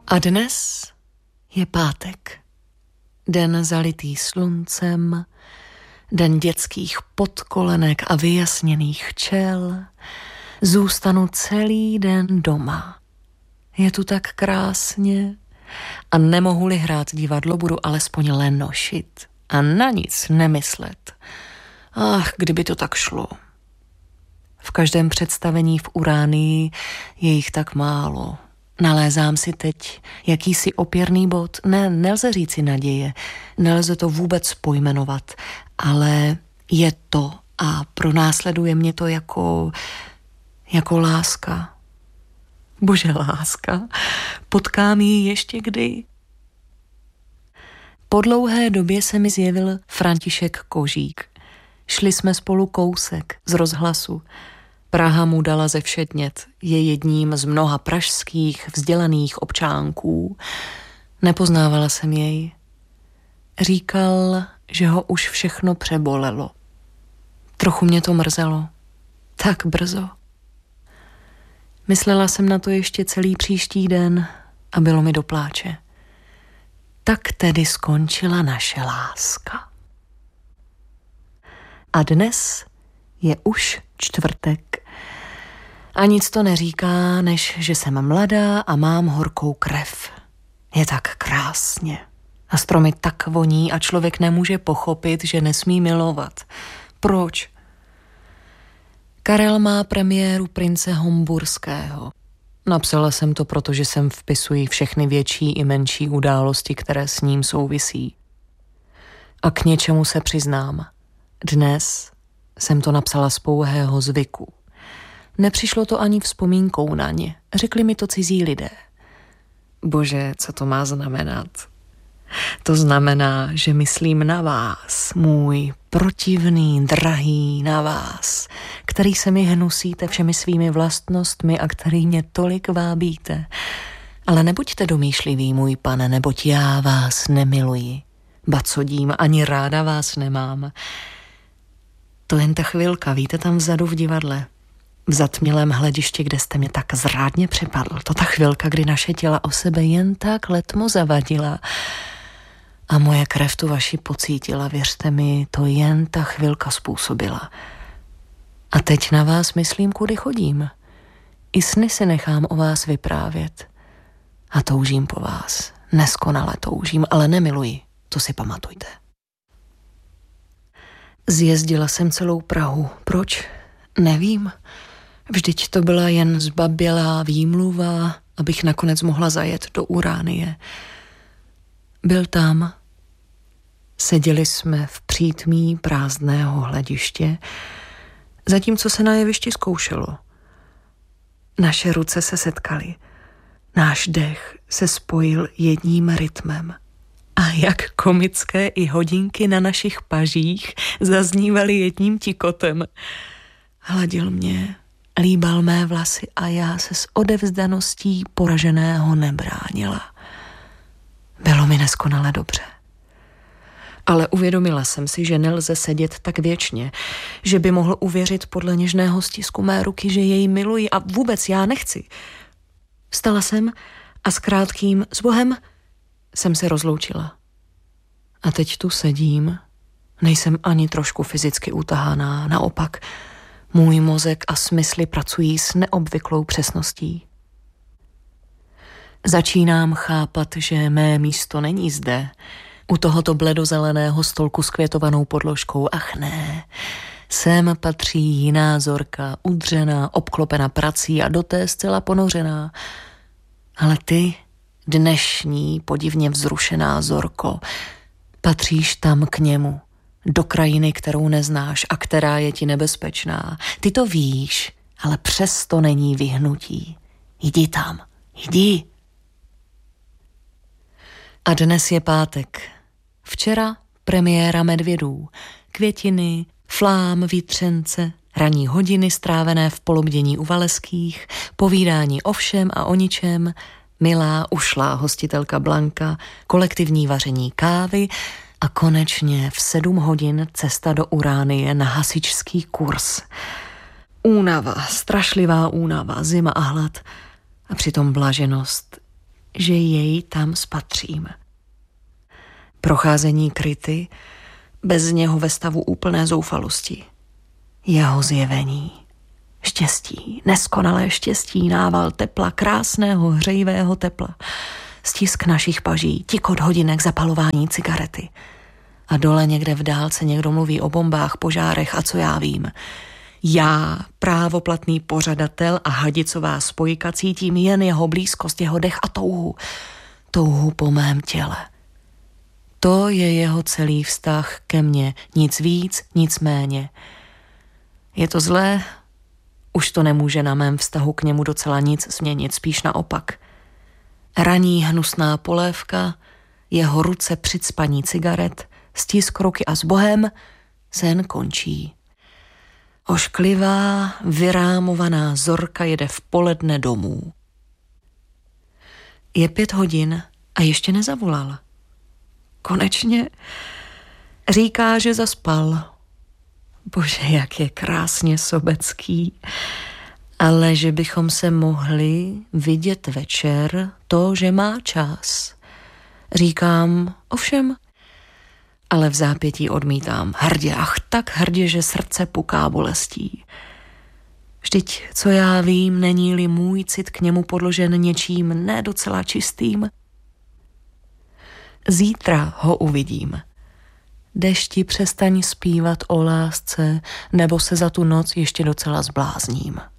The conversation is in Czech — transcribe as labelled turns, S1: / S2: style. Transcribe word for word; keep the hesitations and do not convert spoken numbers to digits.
S1: A dnes je pátek. Den zalitý sluncem, den dětských podkolenek a vyjasněných čel. Zůstanu celý den doma. Je tu tak krásně a nemohu-li hrát divadlo, budu alespoň lenošit a na nic nemyslet. Ach, kdyby to tak šlo. V každém představení v Uránii je jich tak málo. Nalézám si teď jakýsi opěrný bod. Ne, nelze říci naděje, nelze to vůbec pojmenovat, ale je to a pronásleduje mě to jako, jako láska. Bože, láska, potkám ji ještě kdy? Po dlouhé době se mi zjevil František Kožík. Šli jsme spolu kousek z rozhlasu. Praha mu dala zevšednět, je jedním z mnoha pražských vzdělaných občánků. Nepoznávala jsem jej. Říkal, že ho už všechno přebolelo. Trochu mě to mrzelo. Tak brzo. Myslela jsem na to ještě celý příští den a bylo mi do pláče. Tak tedy skončila naše láska. A dnes je už čtvrtek. A nic to neříká, než že jsem mladá a mám horkou krev. Je tak krásně. A stromy tak voní a člověk nemůže pochopit, že nesmí milovat. Proč? Karel má premiéru Prince Homburského. Napsala jsem to, protože sem vpisuji všechny větší i menší události, které s ním souvisí. A k něčemu se přiznám. Dnes jsem to napsala z pouhého zvyku. Nepřišlo to ani vzpomínkou na ně. Řekli mi to cizí lidé. Bože, co to má znamenat? To znamená, že myslím na vás, můj protivný, drahý, na vás, který se mi hnusíte všemi svými vlastnostmi a který mě tolik vábíte. Ale nebuďte domýšliví, můj pane, neboť já vás nemiluji. Ba co dím, ani ráda vás nemám. To jen ta chvilka, víte, tam vzadu v divadle, v zatmělém hledišti, kde jste mě tak zrádně přepadl. To ta chvilka, kdy naše těla o sebe jen tak letmo zavadila a moje krev tu vaši pocítila, věřte mi, to jen ta chvilka způsobila. A teď na vás myslím, kudy chodím. I sny si nechám o vás vyprávět. A toužím po vás. Neskonale toužím, ale nemiluji. To si pamatujte. Zjezdila jsem celou Prahu. Proč? Nevím. Vždyť to byla jen zbabělá výmluva, abych nakonec mohla zajet do Uránie. Byl tam. Seděli jsme v přítmí prázdného hlediště, zatímco se na jevišti zkoušelo. Naše ruce se setkaly. Náš dech se spojil jedním rytmem. A jak komické i hodinky na našich pažích zaznívaly jedním tikotem. Hladil mě, líbal mé vlasy a já se s odevzdaností poraženého nebránila. Bylo mi neskonale dobře. Ale uvědomila jsem si, že nelze sedět tak věčně, že by mohl uvěřit podle něžného stisku mé ruky, že jej miluji a vůbec já nechci. Vstala jsem a s krátkým s Bohem jsem se rozloučila. A teď tu sedím, nejsem ani trošku fyzicky utahaná, naopak můj mozek a smysly pracují s neobvyklou přesností. Začínám chápat, že mé místo není zde, u tohoto bledozeleného stolku s květovanou podložkou. Ach ne, sem patří jiná Zorka, udřená, obklopena prací a do té zcela ponořená. Ale ty, dnešní, podivně vzrušená Zorko, patříš tam k němu, do krajiny, kterou neznáš a která je ti nebezpečná. Ty to víš, ale přesto není vyhnutí. Jdi tam, jdi. A dnes je pátek. Včera premiéra Medvědů. Květiny, flám, vítřence, ranní hodiny strávené v polobdění u Valeských, povídání o všem a o ničem, milá ušlá hostitelka Blanka, kolektivní vaření kávy a konečně v sedm hodin cesta do Uránie na hasičský kurz. Únava, strašlivá únava, zima a hlad a přitom blaženost. že jej tam spatřím. Procházení kryty, bez něho ve stavu úplné zoufalosti. Jeho zjevení, štěstí, neskonalé štěstí, nával tepla, krásného hřejivého tepla, stisk našich paží, tikot hodinek, zapalování cigarety. A dole někde v dálce někdo mluví o bombách, požárech a co já vím. Já, právoplatný pořadatel a hadicová spojka, cítím jen jeho blízkost, jeho dech a touhu. Touhu po mém těle. To je jeho celý vztah ke mně, nic víc, nic méně. Je to zlé? Už to nemůže na mém vztahu k němu docela nic změnit, spíš naopak. Raní hnusná polévka, jeho ruce při cpaní cigaret, stisk ruky a s Bohem, sen končí. Ošklivá, vyrámovaná zorka jede v poledne domů. Je pět hodin a ještě nezavolal. Konečně říká, že zaspal. Bože, jak je krásně sobecký. Ale že bychom se mohli vidět večer, to, že má čas. Říkám, ovšem, ale v zápětí odmítám. Hrdě, ach tak hrdě, že srdce puká bolestí. Vždyť, co já vím, není-li můj cit k němu podložen něčím ne docela čistým? Zítra ho uvidím. Dešti, přestaň zpívat o lásce, nebo se za tu noc ještě docela zblázním.